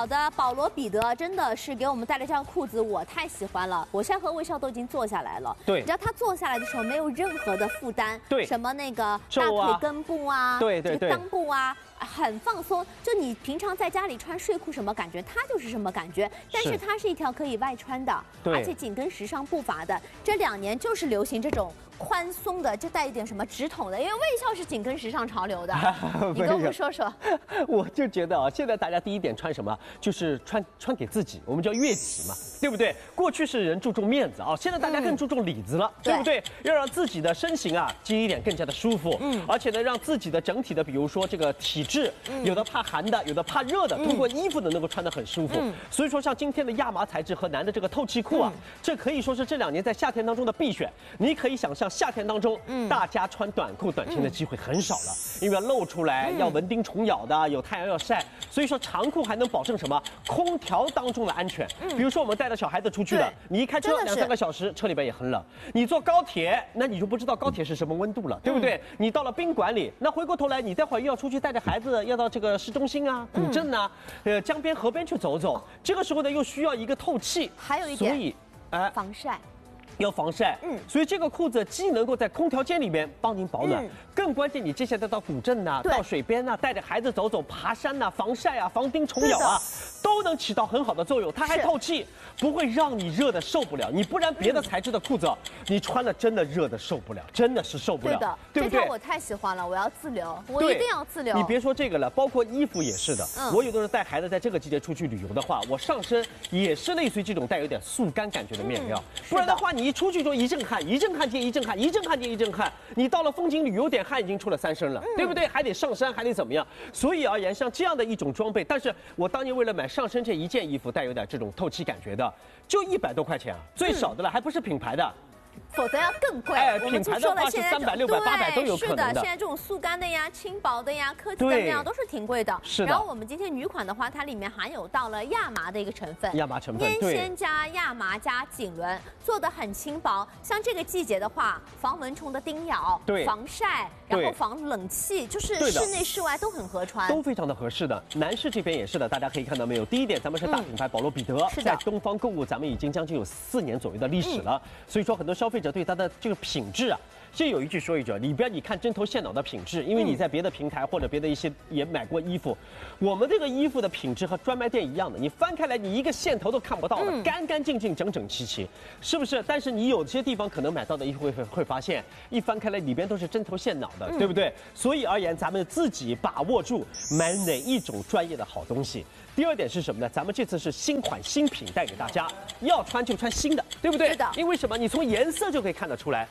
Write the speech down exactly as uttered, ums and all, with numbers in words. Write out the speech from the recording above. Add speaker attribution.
Speaker 1: 好的，保罗彼得真的是给我们带来这条裤子，我太喜欢了。我现在和魏少都已经坐下来了，
Speaker 2: 对，
Speaker 1: 你知道他坐下来的时候没有任何的负担，
Speaker 2: 对，
Speaker 1: 什么那个大腿根部啊，
Speaker 2: 对对对，
Speaker 1: 裆部啊。 很放松，就你平常在家里穿睡裤什么感觉，它就是什么感觉。但是它是一条可以外穿的，而且紧跟时尚步伐的。这两年就是流行这种宽松的，就带一点什么直筒的，因为魏少是紧跟时尚潮流的。你跟我们说说。
Speaker 2: 我就觉得啊，现在大家第一点穿什么，就是穿穿给自己，我们叫悦己嘛，对不对？过去是人注重面子啊，现在大家更注重里子了，嗯、对不对？要让自己的身形啊，接一点更加的舒服，嗯，而且呢，让自己的整体的，比如说这个体质。 嗯、有的怕寒的，有的怕热的，通过衣服呢能够穿得很舒服。嗯、所以说，像今天的亚麻材质和男的这个透气裤啊，嗯、这可以说是这两年在夏天当中的必选。你可以想象，夏天当中，嗯、大家穿短裤短裙的机会很少了，因为要露出来，嗯、要蚊叮虫咬的，有太阳要晒。所以说，长裤还能保证什么？空调当中的安全。嗯、比如说，我们带着小孩子出去的，你一开车两三个小时，车里边也很冷。你坐高铁，那你就不知道高铁是什么温度了，对不对？嗯、你到了宾馆里，那回过头来，你待会儿又要出去带着孩子。 要到这个市中心啊、古镇呐、呃江边、河边去走走，这个时候呢又需要一个透气，
Speaker 1: 还有一点，
Speaker 2: 所以，
Speaker 1: 哎，防晒，
Speaker 2: 要防晒，嗯，所以这个裤子既能够在空调间里面帮您保暖，嗯、更关键，你接下来到古镇呐、到水边呐、带着孩子走走、爬山呐、防晒啊、防叮虫咬啊，都能起到很好的作用。它还透气，不会让你热的受不了。你不然别的材质的裤子，你穿了真的热的受不了，真的是受不了，
Speaker 1: 对的，
Speaker 2: 对不对？
Speaker 1: 这条我太喜欢了，我要自留，我一定要自留。
Speaker 2: 你别说这个了，包括衣服也是的。嗯、我有的时候带孩子在这个季节出去旅游的话，我上身也是类似于这种带有点速干感觉的面料，嗯、不然的话你。 你一出去就一阵汗，一阵汗接一阵汗，一阵汗接一阵汗。你到了风景旅游点，汗已经出了三升了，嗯、对不对？还得上山，还得怎么样？所以而言，像这样的一种装备，但是我当年为了买上身这一件衣服，带有点这种透气感觉的，就一百多块钱啊，最少的了，还不是品牌的。
Speaker 1: 否则要更贵。
Speaker 2: 哎，品牌的话是三百、六百、八百都有可能的。
Speaker 1: 是的，现在这种速干的呀、轻薄的呀、科技的那样都是挺贵的。
Speaker 2: 是的。
Speaker 1: 然后我们今天女款的话，它里面含有到了亚麻的一个成分，
Speaker 2: 亚麻成分，
Speaker 1: 烟纤加亚麻加锦纶，做的很轻薄。像这个季节的话，防蚊虫的叮咬，
Speaker 2: 对，
Speaker 1: 防晒，然后防冷气，就是室内室外都很合穿，
Speaker 2: 都非常的合适的。男士这边也是的，大家可以看到没有？第一点，咱们是大品牌保罗彼得，
Speaker 1: 嗯、
Speaker 2: 在东方购物，咱们已经将近有四年左右的历史了。嗯、所以说，很多消费者对它的这个 品质啊，就有一句说一句，里边你看针头线脑的品质，因为你在别的平台或者别的一些也买过衣服，我们这个衣服的品质和专卖店一样的，你翻开来你一个线头都看不到的，嗯、干干净净、整整齐齐，是不是？但是你有些地方可能买到的衣服会会发现，一翻开来里边都是针头线脑的，嗯、对不对？所以而言，咱们自己把握住买哪一种专业的好东西。 第二点是什么呢？咱们这次是新款新品带给大家，要穿就穿新的，对不对？
Speaker 1: 是的。
Speaker 2: 因为什么？你从颜色就可以看得出来，